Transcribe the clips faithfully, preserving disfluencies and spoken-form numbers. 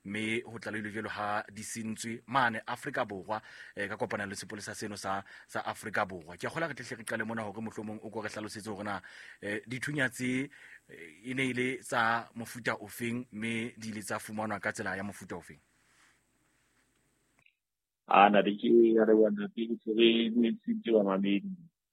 mme ho tla le jelo ha di sentswe mane Afrika Borwa ka kopana le sepolesa seno sa sa Afrika Borwa. Ke gola re tle re qale mona hore mohlomong o go re hlalosetse hore na dithunya tse e ne ile tsa mofuta ofeng mme di ile tsa fumanwa ka tsela ya mofuta ofeng. Ana di ke ya re wana di tsere ne tsitse ba mamedi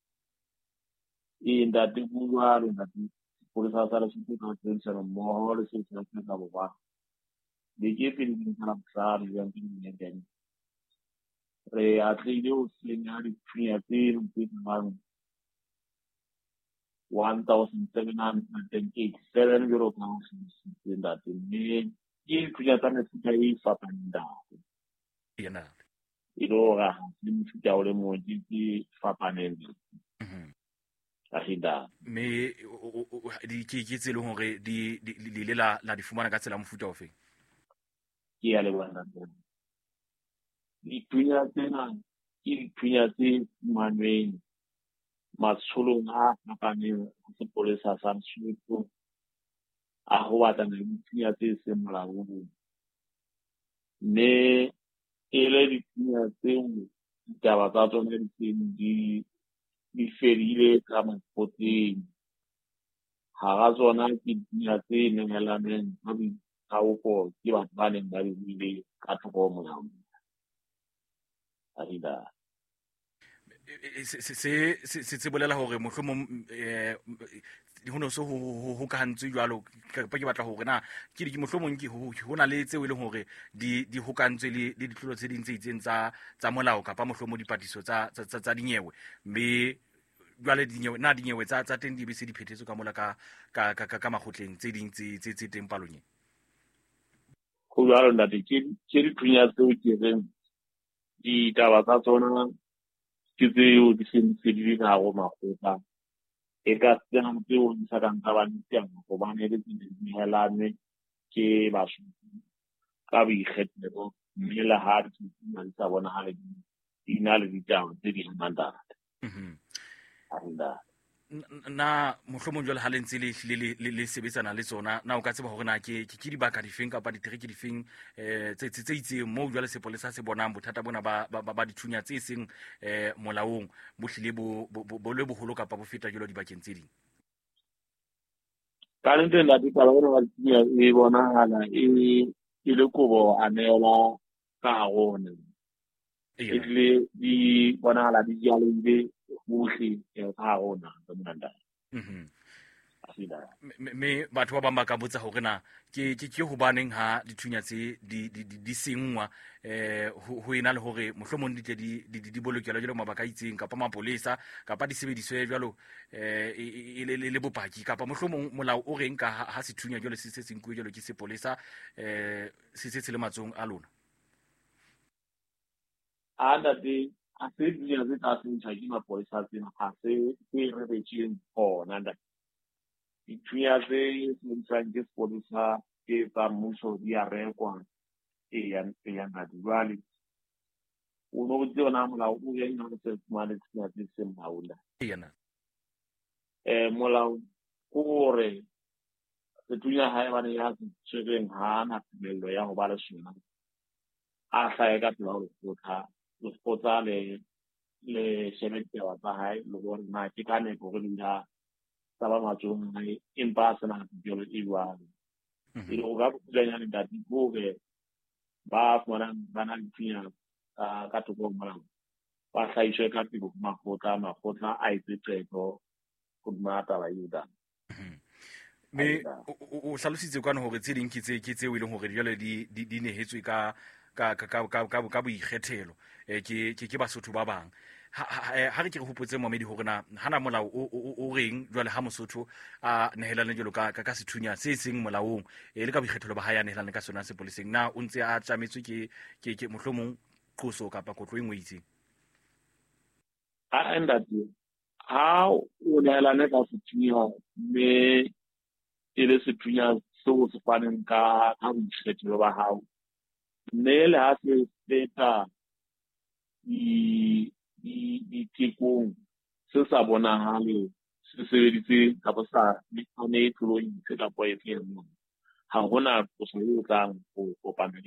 e nda di bua le nda di polisa sa le tsitse ka tsena mo le se se ka ba di ke pele di kana sa le ya di ne den re a tlile o se nya di tshia tse di mang one thousand seven hundred eighty-seven euro thousand in that in in kuya tane tsika e fapanda yena ilora ni tsika ole mo di fapaneng mhm ahida me di ke ke tselo hore di di le la la di fumana ka tsela mofuta ofe ke ya le bana di kuya tsena ke kuya tse manweng matsolong a fapaneng sepolesa sa Msutu a ho batla dithunya tse se molaong mme ele dithunya tse ditaba tsa tsona di di ferile ka mapoteng ha ga tsona ke dithunya tse nehelaneng ha di taupo ke batho ba neng ba di ka thoko molaong ahida se se se se bolela hore mohlomong eh ho no so ho ka hantswe jwalo ka ke batla hore na ke di mohlomong ke ho na le tseo e leng hore di di hokantswe le le ditlolo tse ding tse itseng tsa tsa molao kapa mohlomong dipatiso tsa tsa dinyewe mme jwale dinyewe na dinyewe tsa tsa teng di be se di phethetswe ka mola ka ka ka ka magotleng tse ding tse tse teng palonye go jalo nda ke ke di thunya tseo ke reng di taba tsa tsona ke tseo di sentse di na go makgotla e ka tsena tseo di sa kang ka ba nteng go ba ne le di helane ke ba su ka bi kgetlo mme la ha di di sa bona ha di na le ditaba tse di mandata mhm ahida na mohlomong jwale ha le ntse le le le sebetsana le tsona na o ka tseba hore na ke ke di baka difeng kapa ditereke difeng eh tse tse itseng mo jwale sepolesa se bonang bothata bona ba ba dithunya tse seng eh molaong bo hlile bo bo le boholo kapa bo feta jwalo dibakeng tse ding ka ntle la di taba bona ba e bona hala e ile kobo anela ka gone e le di bona la di jalo ile buhle ka gona tsona mhm ahida me batho ba bang ba ka botsa hore na ke ke ke ho baneng ha dithunya tse di di di sengwa eh ho ena le hore mohlomong di di di bolokelwa jalo mabaka itseng kapa mapolesa kapa di sebediswe jalo eh ile le bopaki kapa mohlomong molao o reng ka ha sethunya jalo se se senkwe jalo ke sepolesa eh se se le matsong a lona ana di a se di ya se ta se ntshaki mapolesa tsena ha se se re betjeng hona nda dithunya tse se ntshang ke sepolesa ke tsa mmuso di a rekwa e ya e ya na jwale o no botse ona molao o ya ina se tsmane tsena tse se maula yena eh molao gore sethunya ha e bane ya tshwereng ha na tumelo ya ho ba le sona a hlae ka tsela ho tsotha lo spotsa le le shebetse wa tsa hae le gore na ke ka ne go rinda sa ba matsong mai empa sana diolo e bua e go ga putlanya le dati go be ba fona bana dithunya ka toko molao ba hlaiswe ka tiko makgotla makgotla a itsetso go mata ba yuda me o hlalositse kana hore tse ding ke tse ke tse o ile hore jale di di nehetswe ka ka ka ka ka ka boikgethelo eh ke ke Basotho ba bang ha re ke re hopotse momedi hore na hana molao o reng jwale ha Mosotho a nehelane jalo ka ka sethunya se seng molaong e le ka boikgethelo ba ha ya nehelane ka sona sepoleseng na o ntse a tsametswe ke ke ke mohlomong qoso kapa kotlo e ngweitse a enda di ha o nehelane ka sethunya me ile sethunya se o se faneng ka ha boikgethelo ba hao mme le ha se beta di di di tikong se sa bonahale se sebeditse ka bosa le tsone tlo itse ka poe ke ha hona go se o tlang go kopana